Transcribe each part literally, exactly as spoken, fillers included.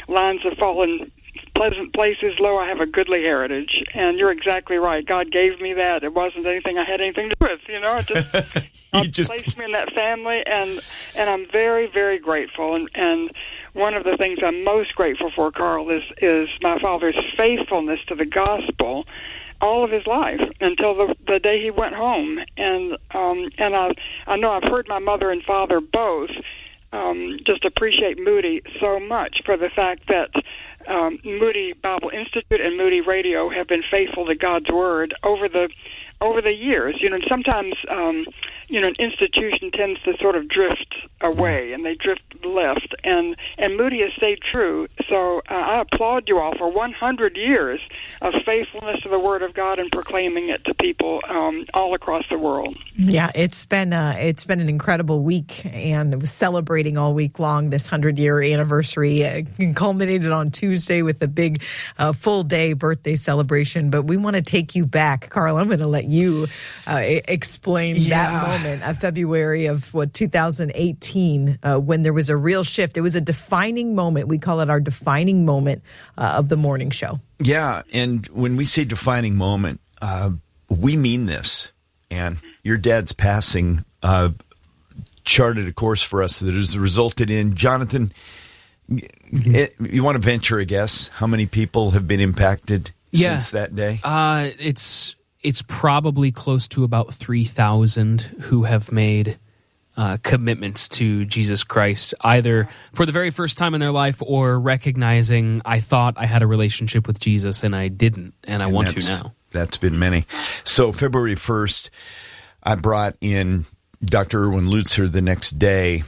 lines have fallen pleasant places, lo, I have a goodly heritage. And you're exactly right. God gave me that. It wasn't anything I had anything to do with, you know. It just, God just placed me in that family, and and I'm very, very grateful. And, and one of the things I'm most grateful for, Carl, is, is my father's faithfulness to the gospel all of his life until the, the day he went home. And um, and I, I know I've heard my mother and father both um, just appreciate Moody so much for the fact that um, Moody Bible Institute and Moody Radio have been faithful to God's Word over the over the years. You know, sometimes, um, you know, an institution tends to sort of drift away, and they drift left, and, and Moody has stayed true. So uh, I applaud you all for one hundred years of faithfulness to the Word of God and proclaiming it to people um, all across the world. Yeah, it's been uh, it's been an incredible week, and it was celebrating all week long this hundred-year anniversary. Uh, culminated on Tuesday with the big uh, full-day birthday celebration, but we want to take you back. Carl, I'm going to let you uh, explain yeah. that moment of February of, what, two thousand eighteen, uh, when there was a real shift. It was a defining moment. We call it our defining moment uh, of the morning show. Yeah, and when we say defining moment, uh, we mean this. And your dad's passing uh, charted a course for us that has resulted in, Jonathan, mm-hmm. it, you want to venture a guess how many people have been impacted yeah. since that day? Uh, it's it's probably close to about three thousand who have made uh, commitments to Jesus Christ, either for the very first time in their life or recognizing, I thought I had a relationship with Jesus and I didn't, and I and want to now. That's been many. So February first, I brought in Doctor Erwin Lutzer the next day,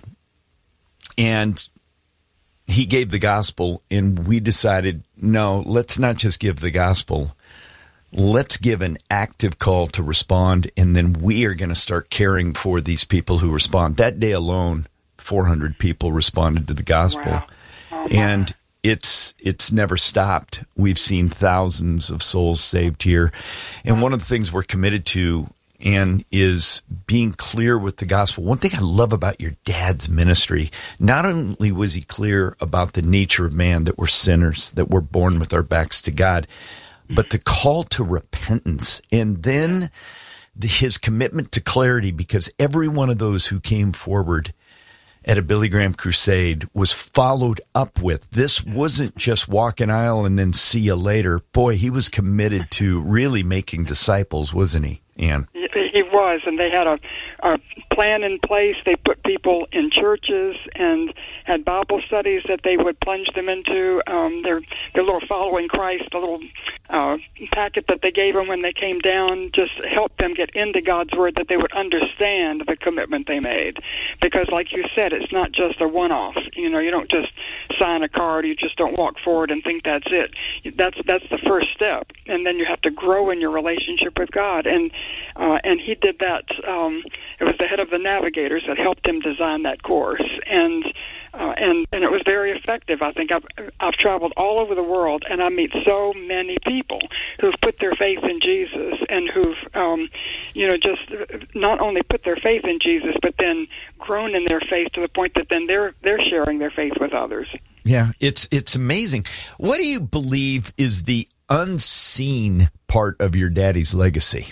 and he gave the gospel, and we decided, no, let's not just give the gospel. Let's give an active call to respond, and then we are going to start caring for these people who respond. That day alone, four hundred people responded to the gospel. Wow. Oh, and it's it's never stopped. We've seen thousands of souls saved here. And one of the things we're committed to, Ann, is being clear with the gospel. One thing I love about your dad's ministry, not only was he clear about the nature of man, that we're sinners, that we're born with our backs to God, but the call to repentance, and then the, his commitment to clarity, because every one of those who came forward at a Billy Graham crusade was followed up with. This wasn't just walk an aisle and then see you later. Boy, he was committed to really making disciples, wasn't he, Ann? He was, and they had a, a plan in place. They put people in churches and had Bible studies that they would plunge them into. Um, their their little Following Christ, the little uh, packet that they gave them when they came down, just helped them get into God's Word, that they would understand the commitment they made. Because, like you said, it's not just a one-off. You know, you don't just sign a card. You just don't walk forward and think that's it. That's that's the first step, and then you have to grow in your relationship with God. And uh, and he did that. Um, it was the head of the Navigators that helped him design that course, and uh, and and it was very effective. I think I've I've traveled all over the world, and I meet so many people who've put their faith in Jesus, and who've um, you know just not only put their faith in Jesus, but then grown in their faith to the point that then they're they're sharing their faith with others. Yeah, it's it's amazing. What do you believe is the unseen part of your daddy's legacy?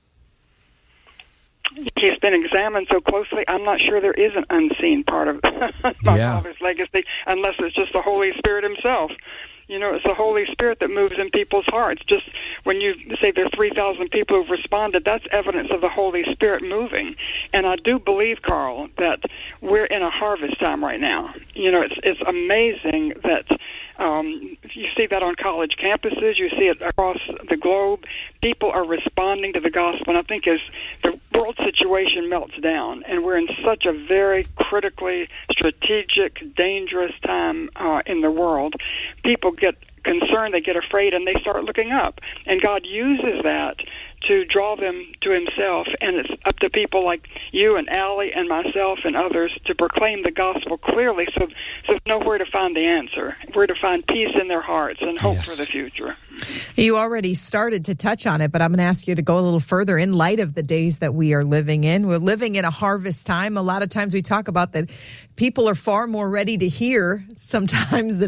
He's been examined so closely, I'm not sure there is an unseen part of my yeah. father's legacy, unless it's just the Holy Spirit himself. You know, it's the Holy Spirit that moves in people's hearts. Just when you say there are three thousand people who've responded, that's evidence of the Holy Spirit moving. And I do believe, Carl, that we're in a harvest time right now. You know, it's it's amazing that um, you see that on college campuses. You see it across the globe. People are responding to the gospel. And I think as the world situation melts down, and we're in such a very critically strategic, dangerous time uh, in the world, people get concerned, they get afraid, and they start looking up. And God uses that to draw them to himself, and it's up to people like you and Allie and myself and others to proclaim the gospel clearly, so so know where to find the answer, where to find peace in their hearts and hope yes. for the future. You already started to touch on it, but I'm going to ask you to go a little further in light of the days that we are living in. We're living in a harvest time. A lot of times we talk about that people are far more ready to hear sometimes than